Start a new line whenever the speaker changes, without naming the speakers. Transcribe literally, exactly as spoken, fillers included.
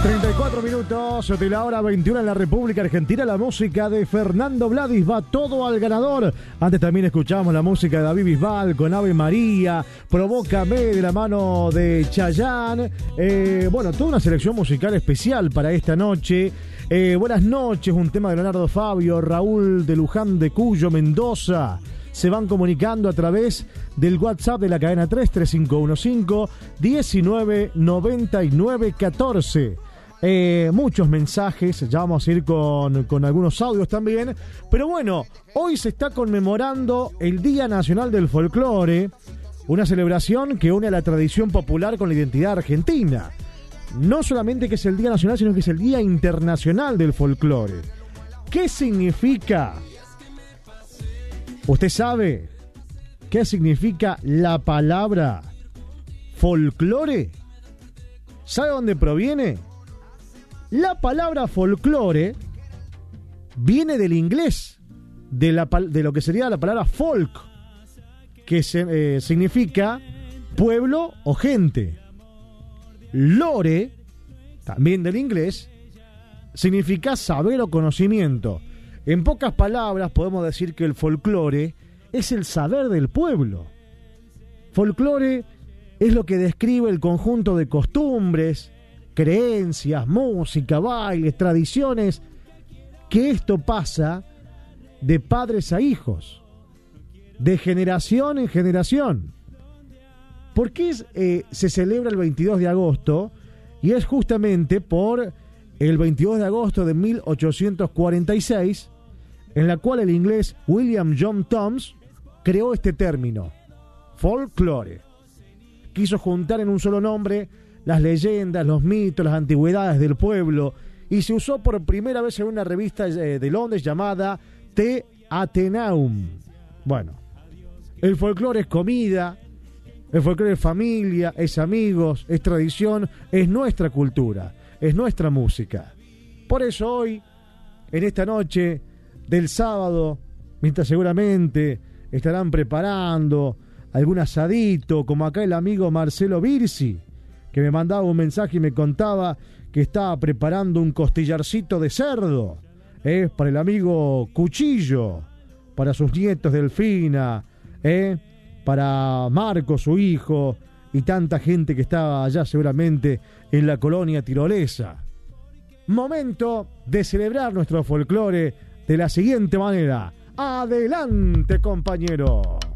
treinta y cuatro minutos de la hora veintiuno en la República Argentina. La música de Fernando Vladis va todo al ganador. Antes también escuchamos la música de David Bisbal con Ave María, Provócame de la mano de Chayanne. Eh, bueno, toda una selección musical especial para esta noche. Eh, buenas noches, un tema de Leonardo Fabio, Raúl de Luján de Cuyo, Mendoza. Se van comunicando a través del WhatsApp de la cadena tres tres cinco uno cinco uno nueve nueve nueve uno cuatro. Eh, muchos mensajes, ya vamos a ir con, con algunos audios también. Pero bueno, hoy se está conmemorando el Día Nacional del Folclore, una celebración que une a la tradición popular con la identidad argentina. No solamente que es el Día Nacional, sino que es el Día Internacional del Folclore. ¿Qué significa? ¿Usted sabe qué significa la palabra folclore? ¿Sabe dónde proviene? La palabra folclore viene del inglés, de, la, de lo que sería la palabra folk, que se, eh, significa pueblo o gente. Lore, también del inglés, significa saber o conocimiento. En pocas palabras podemos decir que el folclore es el saber del pueblo. Folclore es lo que describe el conjunto de costumbres, creencias, música, bailes, tradiciones, que esto pasa de padres a hijos, de generación en generación. ¿Por qué es, eh, se celebra el veintidós de agosto? Y es justamente por el veintidós de agosto de mil ochocientos cuarenta y seis, en la cual el inglés William John Thoms creó este término, folclore. Quiso juntar en un solo nombre las leyendas, los mitos, las antigüedades del pueblo, y se usó por primera vez en una revista de Londres llamada The Athenaeum. Bueno, el folclore es comida, el folclore es familia, es amigos, es tradición, es nuestra cultura, es nuestra música. Por eso hoy, en esta noche del sábado, mientras seguramente estarán preparando algún asadito, como acá el amigo Marcelo Birsi, que me mandaba un mensaje y me contaba que estaba preparando un costillarcito de cerdo, ¿eh? Para el amigo Cuchillo, para sus nietos Delfina, ¿eh? Para Marco, su hijo, y tanta gente que estaba allá seguramente en la colonia tirolesa. Momento de celebrar nuestro folclore de la siguiente manera. ¡Adelante, compañero!